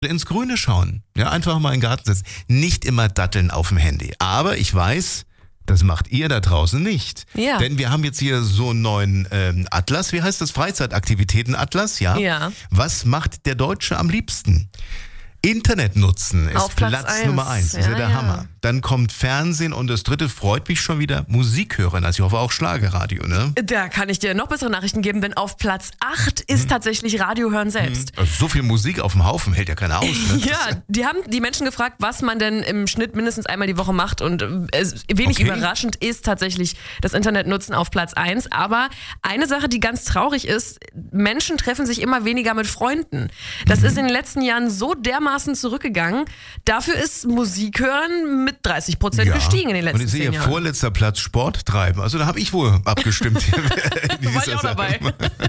ins Grüne schauen. Ja, einfach mal in den Garten setzen. Nicht immer datteln auf dem Handy. Aber ich weiß, das macht ihr da draußen nicht. Ja. Denn wir haben jetzt hier so einen neuen Atlas. Wie heißt das? Freizeitaktivitäten-Atlas, ja? Ja. Was macht der Deutsche am liebsten? Internet nutzen ist Auf Platz Platz Nummer 1. Das ist ja der Hammer. Dann kommt Fernsehen und das dritte freut mich schon wieder, Musik hören. Also ich hoffe auch Schlagerradio, ne? Da kann ich dir noch bessere Nachrichten geben, denn auf Platz 8 ist tatsächlich Radio hören selbst. Also so viel Musik auf dem Haufen hält ja keiner aus, ne? Ja, die haben die Menschen gefragt, was man denn im Schnitt mindestens einmal die Woche macht und wenig überraschend ist tatsächlich das Internetnutzen auf Platz 1. Aber eine Sache, die ganz traurig ist, Menschen treffen sich immer weniger mit Freunden. Das ist in den letzten Jahren so dermaßen zurückgegangen. Dafür ist Musik hören mit 30% gestiegen in den letzten 10 Jahren. Und ich sehe vorletzter Platz Sport treiben. Also da habe ich wohl abgestimmt. Da war ich auch dabei.